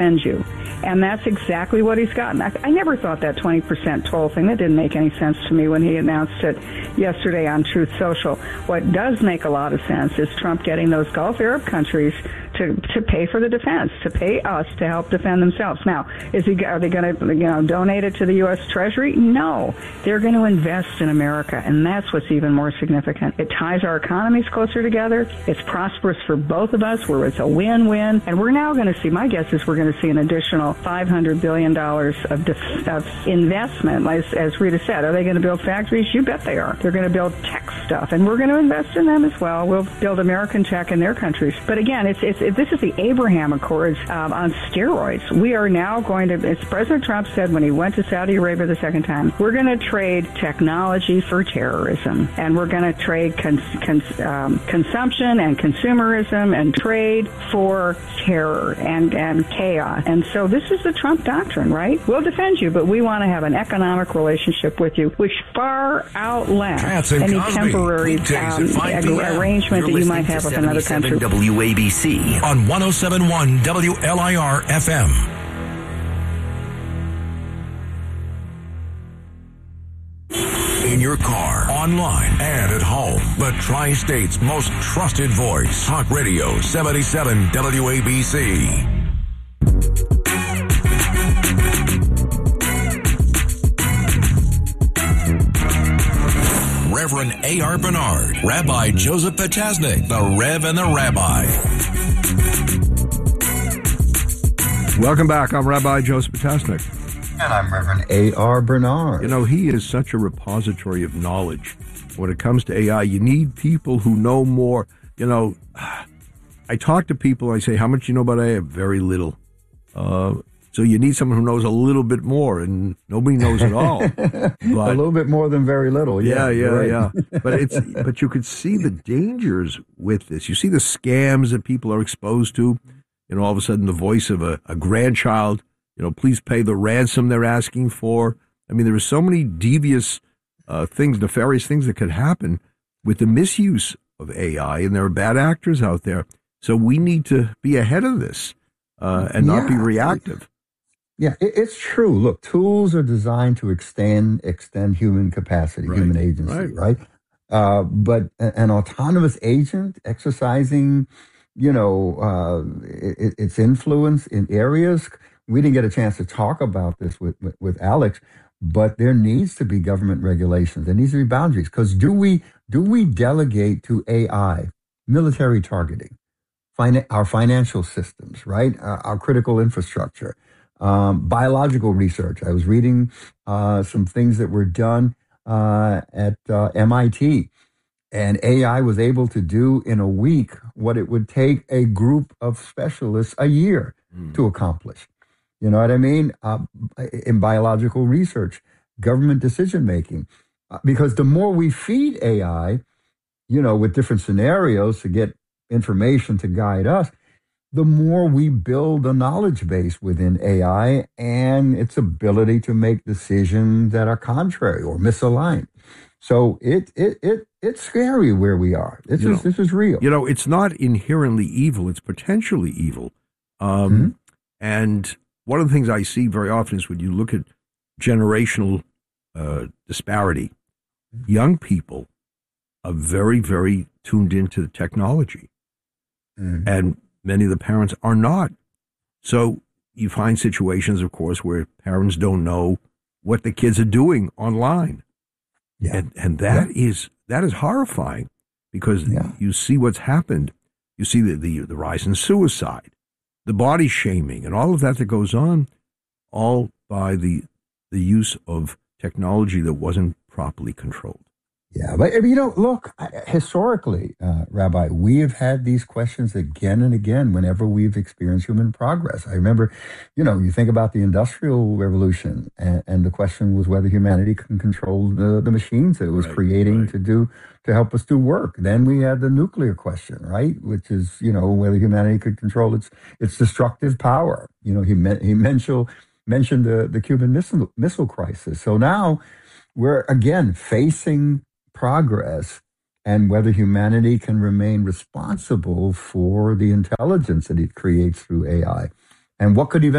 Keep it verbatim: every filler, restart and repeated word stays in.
defend you. And that's exactly what he's gotten. I, I never thought that twenty percent toll thing, that didn't make any sense to me when he announced it yesterday on Truth Social. What does make a lot of sense is Trump getting those Gulf Arab countries to to pay for the defense, to pay us to help defend themselves. Now, is he are they going to you know donate it to the U S Treasury? No, they're going to invest in America, and that's what's even more significant. It ties our economies closer together. It's prosperous for both of us, where it's a win-win. And we're now going to see, my guess is we're going to see an additional five hundred billion dollars of, def- of investment. As, as Rita said, are they going to build factories? You bet they are. They're going to build tech stuff, and we're going to invest in them as well. We'll build American tech in their countries. But again, it's, it's it, this is the Abraham Accords um, on steroids. We are now going to, as President Trump said when he went to Saudi Arabia the second time, we're going to trade technology for terrorism, and we're going to trade cons- cons- um, consumption and consumerism and trade for terror and, and chaos. And so this is the Trump doctrine, right? We'll defend you, but we want to have an economic relationship with you, which far outlasts any Cosby. temporary um, arrangement You're that you might have with another country. W A B C on one oh seven point one W L I R F M. In your car, online, and at home. The Tri-State's most trusted voice. Talk Radio seventy-seven W A B C. Reverend A R. Bernard, Rabbi Joseph Potasnik, the Rev and the Rabbi. Welcome back. I'm Rabbi Joseph Potasnik. And I'm Reverend A R. Bernard. You know, he is such a repository of knowledge. When it comes to A I, you need people who know more. You know, I talk to people, I say, how much you know about A I? Very little. Uh, so you need someone who knows a little bit more, and nobody knows it all. But, a little bit more than very little. Yeah, yeah, right. yeah. But it's but you could see the dangers with this. You see the scams that people are exposed to. You know, all of a sudden the voice of a, a grandchild, you know, please pay the ransom they're asking for. I mean, there are so many devious uh, things, nefarious things that could happen with the misuse of A I, and there are bad actors out there. So we need to be ahead of this uh, and yeah. not be reactive. Yeah, it, it's true. Look, tools are designed to extend extend human capacity, right. human agency, right? right? Uh, but an autonomous agent exercising, you know, uh, it, its influence in areas. We didn't get a chance to talk about this with, with, with Alex, but there needs to be government regulations. There needs to be boundaries. Because do we do we delegate to A I military targeting, fin- our financial systems, right? Uh, our critical infrastructure, um, biological research. I was reading uh, some things that were done uh, at uh, M I T. And A I was able to do in a week what it would take a group of specialists a year mm. to accomplish. You know what I mean? Uh, in biological research, government decision making. Uh, because the more we feed A I, you know, with different scenarios to get information to guide us, the more we build a knowledge base within A I and its ability to make decisions that are contrary or misaligned. So it it it it's scary where we are. This you is know, this is real. You know, it's not inherently evil; it's potentially evil. Um, mm-hmm. And one of the things I see very often is when you look at generational uh, disparity, young people are very, very tuned into the technology, mm-hmm. and many of the parents are not. So you find situations, of course, where parents don't know what the kids are doing online. Yeah. And and that yeah. is that is horrifying because yeah. you see what's happened. You see the, the the rise in suicide, the body shaming, and all of that that goes on, all by the the use of technology that wasn't properly controlled. Yeah, but you know, look, historically, uh, Rabbi, we have had these questions again and again whenever we've experienced human progress. I remember, you know, you think about the Industrial Revolution, and, and the question was whether humanity can control the, the machines that it was right, creating right. to do to help us do work. Then we had the nuclear question, right, which is, you know, whether humanity could control its its destructive power. You know, he me- he mentioned mentioned the the Cuban missile missile crisis. So now we're again facing progress and whether humanity can remain responsible for the intelligence that it creates through A I. and what could eventually